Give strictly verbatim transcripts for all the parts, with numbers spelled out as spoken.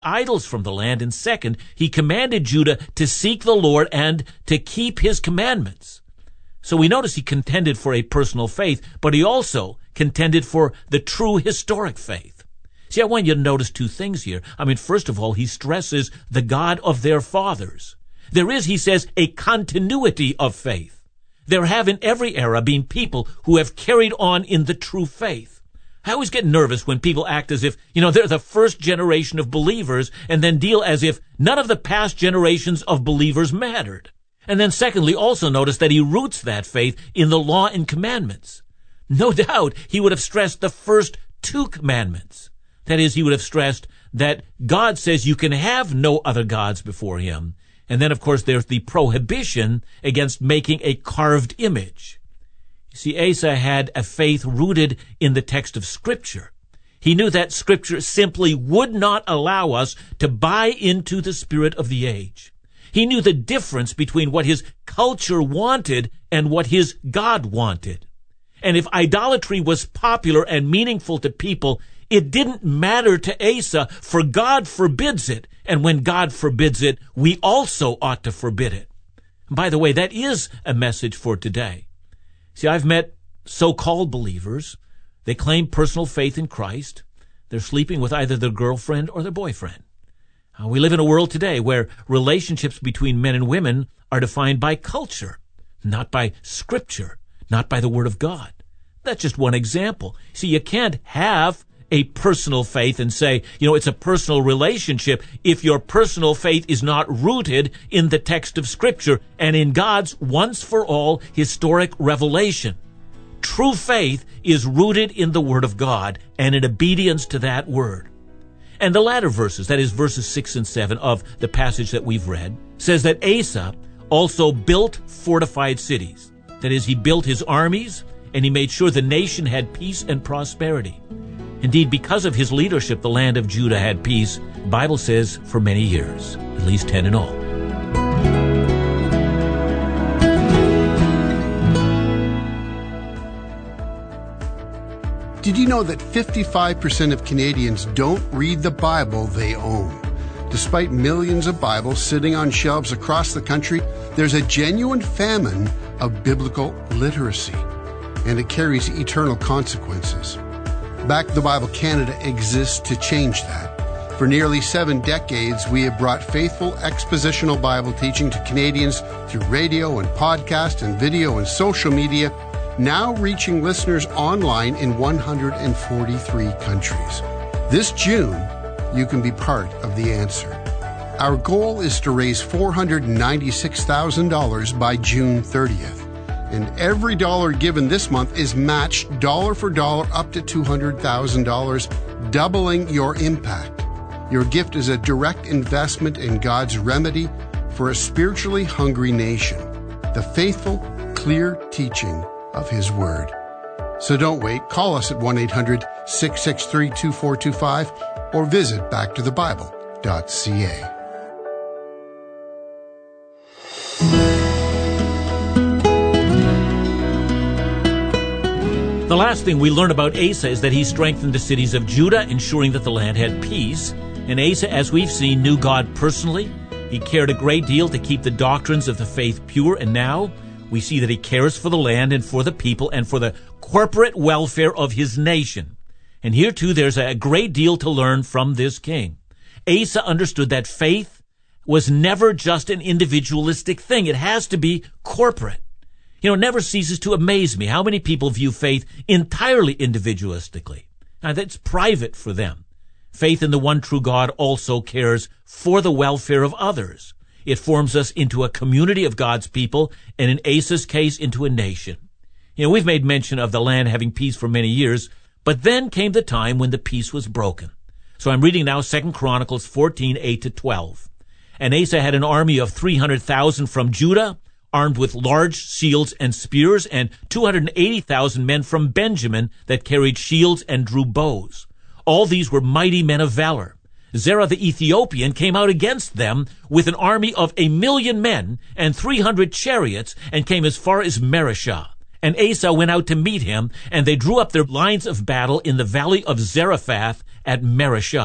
idols from the land, and second, he commanded Judah to seek the Lord and to keep his commandments. So we notice he contended for a personal faith, but he also contended for the true historic faith. See, I want you to notice two things here. I mean, first of all, he stresses the God of their fathers. There is, he says, a continuity of faith. There have in every era been people who have carried on in the true faith. I always get nervous when people act as if, you know, they're the first generation of believers and then deal as if none of the past generations of believers mattered. And then secondly, also notice that he roots that faith in the law and commandments. No doubt he would have stressed the first two commandments. That is, he would have stressed that God says you can have no other gods before him. And then, of course, there's the prohibition against making a carved image. You see, Asa had a faith rooted in the text of Scripture. He knew that Scripture simply would not allow us to buy into the spirit of the age. He knew the difference between what his culture wanted and what his God wanted. And if idolatry was popular and meaningful to people, it didn't matter to Asa, for God forbids it. And when God forbids it, we also ought to forbid it. By the way, that is a message for today. See, I've met so-called believers. They claim personal faith in Christ. They're sleeping with either their girlfriend or their boyfriend. Uh, we live in a world today where relationships between men and women are defined by culture, not by Scripture, not by the Word of God. That's just one example. See, you can't have a personal faith and say, you know, it's a personal relationship if your personal faith is not rooted in the text of Scripture and in God's once-for-all historic revelation. True faith is rooted in the Word of God and in obedience to that Word. And the latter verses, that is verses six and seven of the passage that we've read, says that Asa also built fortified cities. That is, he built his armies and he made sure the nation had peace and prosperity. Indeed, because of his leadership, the land of Judah had peace, the Bible says, for many years, at least ten in all. Did you know that fifty-five percent of Canadians don't read the Bible they own? Despite millions of Bibles sitting on shelves across the country, there's a genuine famine of biblical literacy, and it carries eternal consequences. Back the Bible Canada exists to change that. For nearly seven decades, we have brought faithful expositional Bible teaching to Canadians through radio and podcast and video and social media, now reaching listeners online in one hundred forty-three countries. This June, you can be part of the answer. Our goal is to raise four hundred ninety-six thousand dollars by June thirtieth. And every dollar given this month is matched dollar for dollar up to two hundred thousand dollars, doubling your impact. Your gift is a direct investment in God's remedy for a spiritually hungry nation, the faithful, clear teaching of His Word. So don't wait. Call us at one eight hundred, six six three, two four two five or visit back to the bible dot c a. The last thing we learn about Asa is that he strengthened the cities of Judah, ensuring that the land had peace. And Asa, as we've seen, knew God personally. He cared a great deal to keep the doctrines of the faith pure, and now we see that he cares for the land and for the people and for the corporate welfare of his nation. And here, too, there's a great deal to learn from this king. Asa understood that faith was never just an individualistic thing. It has to be corporate. You know, it never ceases to amaze me how many people view faith entirely individualistically. Now, that's private for them. Faith in the one true God also cares for the welfare of others. It forms us into a community of God's people, and in Asa's case, into a nation. You know, we've made mention of the land having peace for many years, but then came the time when the peace was broken. So I'm reading now Second Chronicles fourteen, eight to twelve. And Asa had an army of three hundred thousand from Judah, armed with large shields and spears, and two hundred eighty thousand men from Benjamin that carried shields and drew bows. All these were mighty men of valor. Zerah the Ethiopian came out against them with an army of a million men and three hundred chariots, and came as far as Mareshah. And Asa went out to meet him, and they drew up their lines of battle in the valley of Zarephath at Mareshah.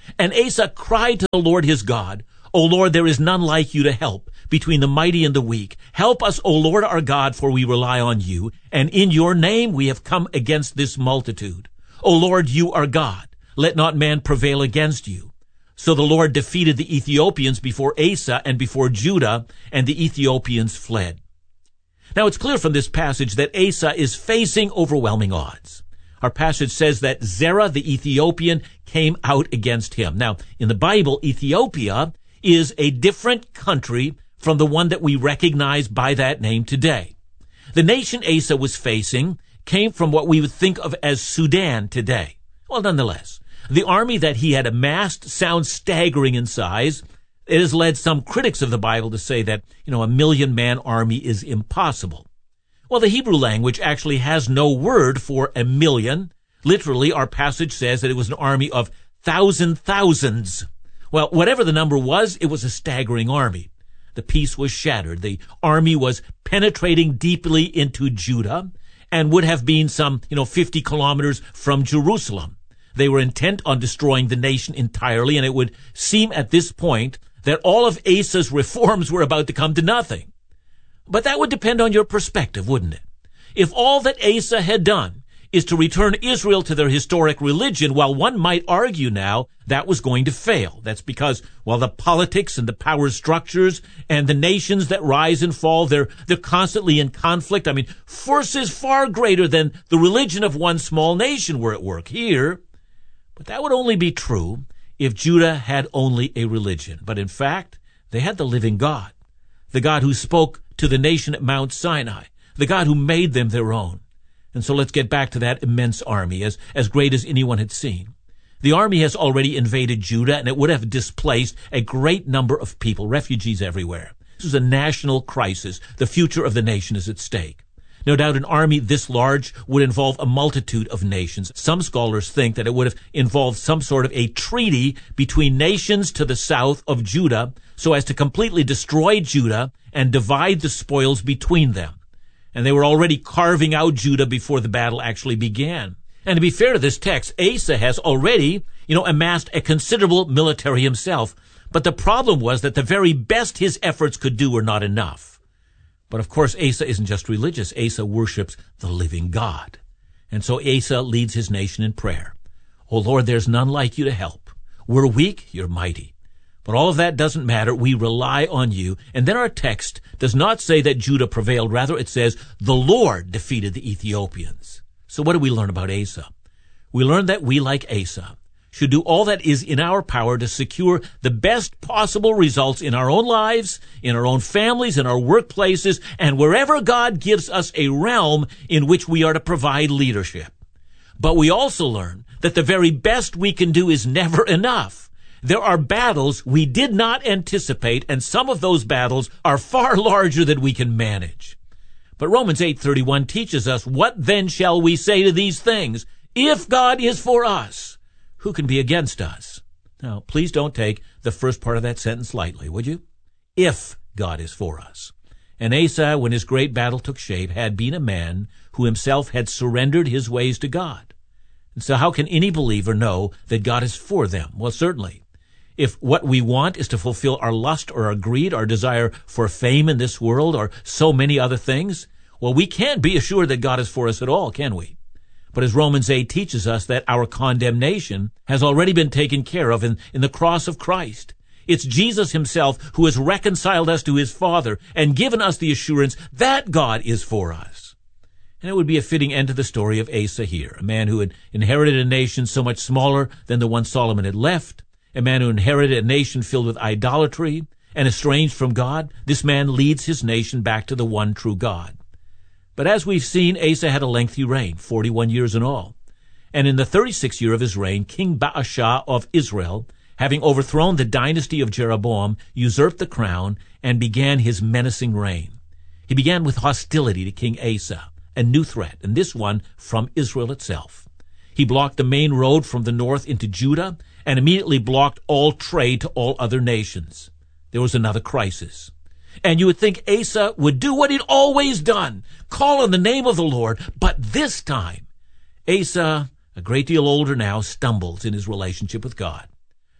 And Asa cried to the Lord his God, O Lord, there is none like you to help between the mighty and the weak. Help us, O Lord our God, for we rely on you, and in your name we have come against this multitude. O Lord, you are God. Let not man prevail against you. So the Lord defeated the Ethiopians before Asa and before Judah, and the Ethiopians fled. Now it's clear from this passage that Asa is facing overwhelming odds. Our passage says that Zerah the Ethiopian came out against him. Now, in the Bible, Ethiopia is a different country from the one that we recognize by that name today. The nation Asa was facing came from what we would think of as Sudan today. Well, nonetheless, the army that he had amassed sounds staggering in size. It has led some critics of the Bible to say that, you know, a million-man army is impossible. Well, the Hebrew language actually has no word for a million. Literally, our passage says that it was an army of thousand thousands. Well, whatever the number was, it was a staggering army. The peace was shattered. The army was penetrating deeply into Judah and would have been some, you know, fifty kilometers from Jerusalem. They were intent on destroying the nation entirely, and it would seem at this point that all of Asa's reforms were about to come to nothing. But that would depend on your perspective, wouldn't it? If all that Asa had done is to return Israel to their historic religion, while one might argue now that was going to fail. That's because, while the politics and the power structures and the nations that rise and fall, they're, they're constantly in conflict. I mean, forces far greater than the religion of one small nation were at work here. But that would only be true if Judah had only a religion. But in fact, they had the living God, the God who spoke to the nation at Mount Sinai, the God who made them their own. And so let's get back to that immense army, as, as great as anyone had seen. The army has already invaded Judah, and it would have displaced a great number of people, refugees everywhere. This is a national crisis. The future of the nation is at stake. No doubt an army this large would involve a multitude of nations. Some scholars think that it would have involved some sort of a treaty between nations to the south of Judah so as to completely destroy Judah and divide the spoils between them. And they were already carving out Judah before the battle actually began. And to be fair to this text, Asa has already, you know, amassed a considerable military himself. But the problem was that the very best his efforts could do were not enough. But of course, Asa isn't just religious. Asa worships the living God. And so Asa leads his nation in prayer. Oh Lord, there's none like you to help. We're weak, you're mighty. But all of that doesn't matter. We rely on you. And then our text does not say that Judah prevailed. Rather, it says the Lord defeated the Ethiopians. So what do we learn about Asa? We learn that we, like Asa, should do all that is in our power to secure the best possible results in our own lives, in our own families, in our workplaces, and wherever God gives us a realm in which we are to provide leadership. But we also learn that the very best we can do is never enough. There are battles we did not anticipate, and some of those battles are far larger than we can manage. But Romans eight thirty-one teaches us, what then shall we say to these things? If God is for us, who can be against us? Now, please don't take the first part of that sentence lightly, would you? If God is for us. And Asa, when his great battle took shape, had been a man who himself had surrendered his ways to God. And so how can any believer know that God is for them? Well, certainly, if what we want is to fulfill our lust or our greed, our desire for fame in this world, or so many other things, well, we can't be assured that God is for us at all, can we? But as Romans eight teaches us, that our condemnation has already been taken care of in, in the cross of Christ. It's Jesus himself who has reconciled us to his Father and given us the assurance that God is for us. And it would be a fitting end to the story of Asa here, a man who had inherited a nation so much smaller than the one Solomon had left, a man who inherited a nation filled with idolatry and estranged from God. This man leads his nation back to the one true God. But as we've seen, Asa had a lengthy reign, forty-one years in all. And in the thirty-sixth year of his reign, King Baasha of Israel, having overthrown the dynasty of Jeroboam, usurped the crown and began his menacing reign. He began with hostility to King Asa, a new threat, and this one from Israel itself. He blocked the main road from the north into Judah and immediately blocked all trade to all other nations. There was another crisis. And you would think Asa would do what he'd always done, call on the name of the Lord. But this time, Asa, a great deal older now, stumbles in his relationship with God.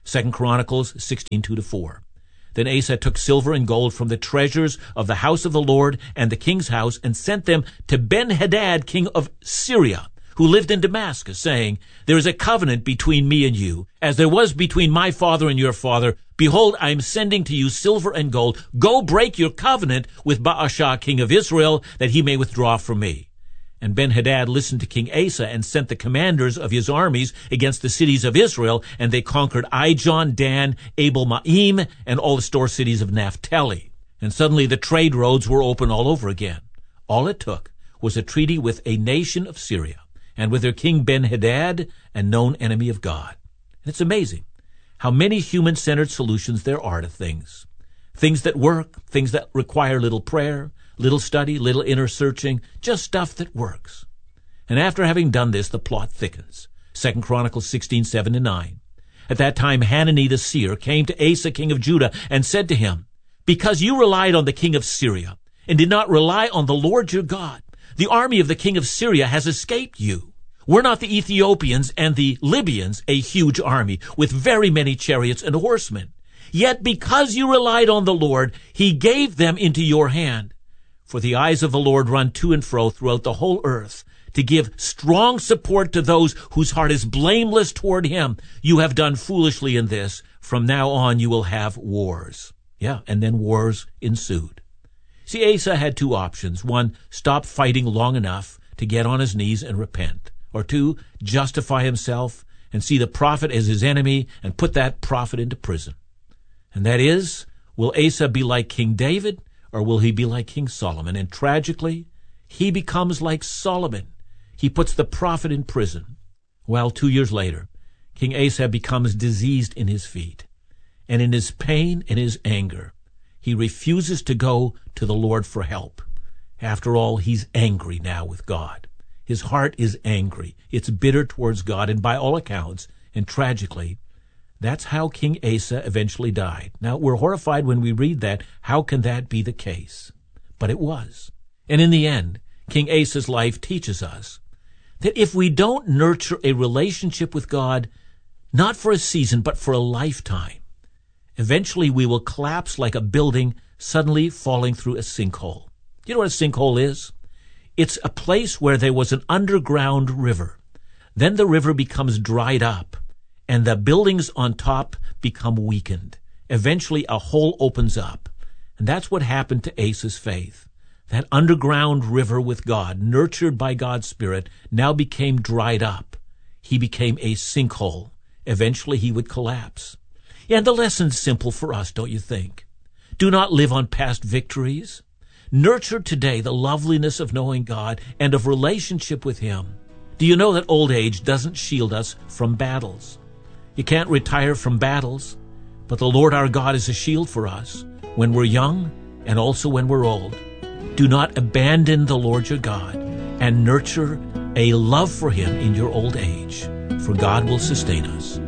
Second Chronicles sixteen, two to four. Then Asa took silver and gold from the treasures of the house of the Lord and the king's house and sent them to Ben-Hadad, king of Syria, who lived in Damascus, saying, There is a covenant between me and you, as there was between my father and your father. Behold, I am sending to you silver and gold. Go break your covenant with Baasha, king of Israel, that he may withdraw from me. And Ben-Hadad listened to King Asa and sent the commanders of his armies against the cities of Israel, and they conquered Ijon, Dan, Abel-Maim, and all the store cities of Naphtali. And suddenly the trade roads were open all over again. All it took was a treaty with a nation of Syria, and with their king Ben-Hadad, a known enemy of God. And it's amazing how many human-centered solutions there are to things. Things that work, things that require little prayer, little study, little inner searching, just stuff that works. And after having done this, the plot thickens. Second Chronicles sixteen, seven to nine. At that time Hanani the seer came to Asa king of Judah and said to him, Because you relied on the king of Syria and did not rely on the Lord your God, the army of the king of Syria has escaped you. Were not the Ethiopians and the Libyans a huge army with very many chariots and horsemen? Yet because you relied on the Lord, he gave them into your hand. For the eyes of the Lord run to and fro throughout the whole earth, to give strong support to those whose heart is blameless toward him. You have done foolishly in this. From now on you will have wars. Yeah, and then wars ensued. See, Asa had two options. One, stop fighting long enough to get on his knees and repent. Or two, justify himself and see the prophet as his enemy and put that prophet into prison. And that is, will Asa be like King David, or will he be like King Solomon? And tragically, he becomes like Solomon. He puts the prophet in prison. Well, two years later, King Asa becomes diseased in his feet. And in his pain and his anger, he refuses to go to the Lord for help. After all, he's angry now with God. His heart is angry. It's bitter towards God, and by all accounts, and tragically, that's how King Asa eventually died. Now, we're horrified when we read that. How can that be the case? But it was. And in the end, King Asa's life teaches us that if we don't nurture a relationship with God, not for a season, but for a lifetime, eventually we will collapse like a building suddenly falling through a sinkhole. Do you know what a sinkhole is? It's a place where there was an underground river. Then the river becomes dried up, and the buildings on top become weakened. Eventually, a hole opens up. And that's what happened to Asa's faith. That underground river with God, nurtured by God's Spirit, now became dried up. He became a sinkhole. Eventually, he would collapse. And the lesson's simple for us, don't you think? Do not live on past victories. Nurture today the loveliness of knowing God and of relationship with him. Do you know that old age doesn't shield us from battles? You can't retire from battles, but the Lord our God is a shield for us when we're young and also when we're old. Do not abandon the Lord your God, and nurture a love for him in your old age, for God will sustain us.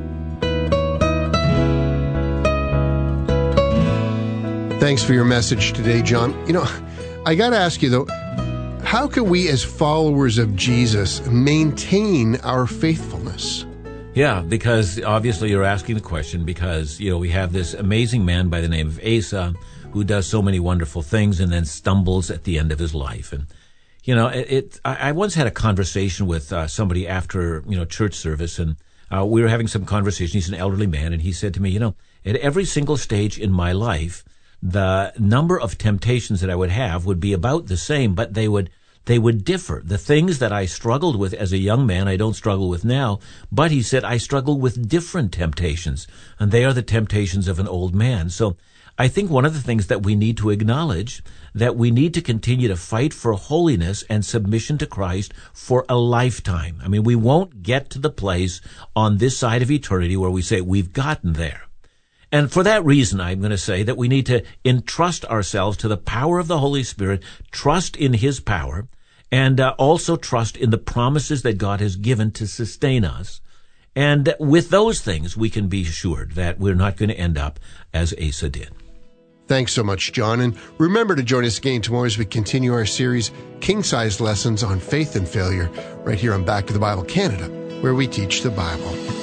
Thanks for your message today, John. You know, I got to ask you, though, how can we as followers of Jesus maintain our faithfulness? Yeah, because obviously you're asking the question because, you know, we have this amazing man by the name of Asa who does so many wonderful things and then stumbles at the end of his life. And, you know, it, it I, I once had a conversation with uh, somebody after, you know, church service, and uh, we were having some conversation. He's an elderly man, and he said to me, you know, at every single stage in my life, the number of temptations that I would have would be about the same, but they would They would differ. The things that I struggled with as a young man, I don't struggle with now. But he said, I struggle with different temptations, and they are the temptations of an old man. So I think one of the things that we need to acknowledge, that we need to continue to fight for holiness and submission to Christ for a lifetime. I mean, we won't get to the place on this side of eternity where we say we've gotten there. And for that reason, I'm going to say that we need to entrust ourselves to the power of the Holy Spirit, trust in his power, and uh, also trust in the promises that God has given to sustain us. And with those things, we can be assured that we're not going to end up as Asa did. Thanks so much, John. And remember to join us again tomorrow as we continue our series, King-Sized Lessons on Faith and Failure, right here on Back to the Bible Canada, where we teach the Bible.